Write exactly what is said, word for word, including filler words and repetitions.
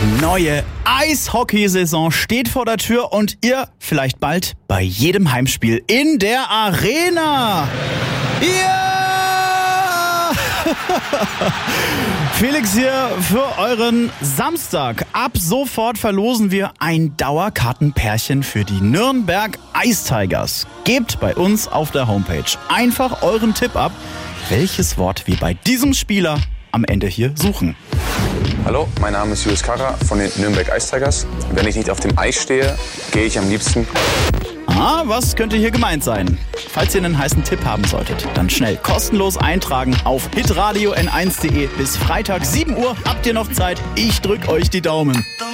Die neue Eishockeysaison steht vor der Tür und ihr vielleicht bald bei jedem Heimspiel in der Arena. Ja! Felix hier für euren Samstag. Ab sofort verlosen wir ein Dauerkartenpärchen für die Nürnberg Ice Tigers. Gebt bei uns auf der Homepage einfach euren Tipp ab, welches Wort wir bei diesem Spieler am Ende hier suchen. Hallo, mein Name ist Julius Karrer von den Nürnberg Ice Tigers. Wenn ich nicht auf dem Eis stehe, gehe ich am liebsten. Ah, was könnte hier gemeint sein? Falls ihr einen heißen Tipp haben solltet, dann schnell kostenlos eintragen auf hitradio n eins punkt de. Bis Freitag sieben Uhr habt ihr noch Zeit. Ich drück euch die Daumen.